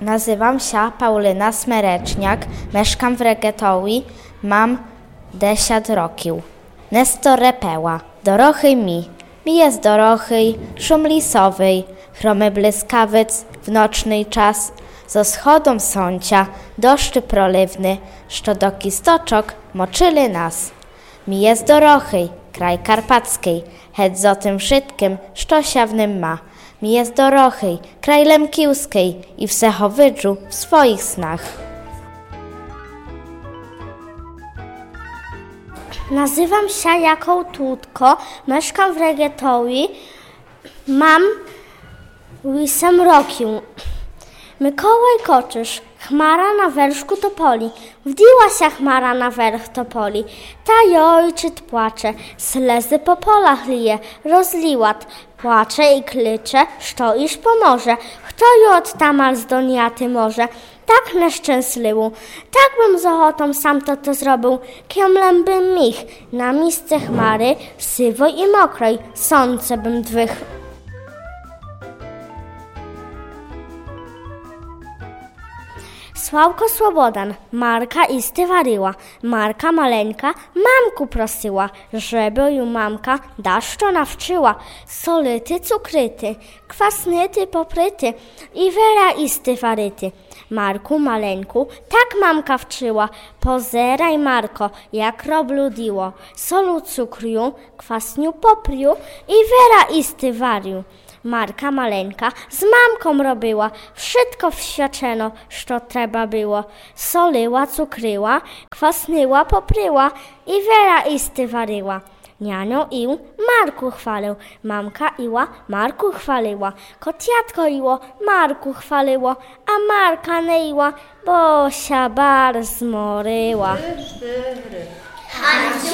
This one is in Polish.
Nazywam się Paulyna Smereczniak, mieszkam w Regetowi, mam 10 rokів. Nesto repeła, dorochy mi jest dorochy, szum lisowy, chromy błyskawic w nocny czas, zo schodom sącia, deszcz prolewny, što do kistoczok moczyli nas. Mi jest dorochy, kraj karpacki, het zo tym wszystkim, što się w nim ma. Mi jest dorochy, kraj lemkiłski i wsechowydżu w swoich snach. Nazywam się Jakoł Tutko, mieszkam w Regetowi, mam 8 rokів. Mikołaj Koczysz, chmara na wierzchu topoli, wdiła się chmara na wierzch topoli, ta ojczyt płacze, slzy po polach lije, rozliłat, płacze i klicze, što iż pomoże, kto ju od tamal zdoniaty może, tak nieszczęsliwu, tak bym z ochotą sam to zrobił, kiemlem bym mich, na miejsce chmary, sywoj i mokrej, sące bym dwych. Sławko Słobodan, Marka isty waryła, Marka maleńka mamku prosiła, żeby ju mamka daszczo nawczyła, solyty cukryty, kwasnyty popryty i wera isty waryty. Marku maleńku, tak mamka wczyła, pozeraj Marko, jak robludiło, solu cukriu, kwasniu popriu i wera isty wariu. Marka maleńka z mamką robiła, wszystko wświadczeno, što trzeba było. Soliła, cukryła, kwasnyła, popryła i wera isty waryła. Nianio ił, Marku chwalił, mamka iła, Marku chwaliła, kotiatko iło, Marku chwaliło, a Marka nie iła, bo się bar zmoryła.